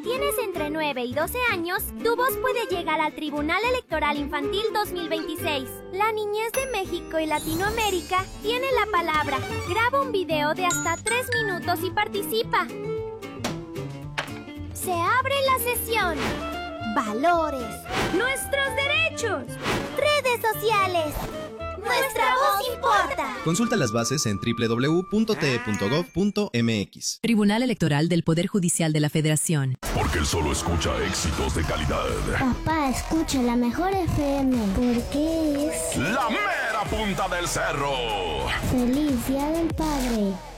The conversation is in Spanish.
tienes entre 9 y 12 años, tu voz puede llegar al Tribunal Electoral Infantil 2026. La niñez de México y Latinoamérica tiene la palabra. Graba un video de hasta 3 minutos y participa. Se abre la sesión. Valores. Nuestros derechos. Redes sociales. Nuestra voz importa. Consulta las bases en www.te.gov.mx. Tribunal Electoral del Poder Judicial de la Federación. Porque él solo escucha éxitos de calidad. Papá, escucha la mejor FM. Porque es La mera punta del cerro. Feliz Día del Padre.